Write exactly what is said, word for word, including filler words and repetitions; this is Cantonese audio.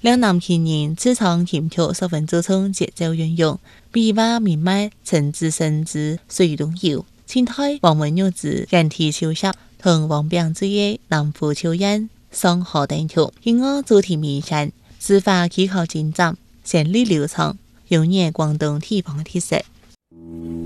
两男青年此场协调十分注重节奏运用，笔画明迈，层次深知水中游。清代王文玉之人体绣写同王炳之的南湖秋烟上河等曲，音乐主题明显，书法技巧精湛，旋律流畅，有眼广东地方特色。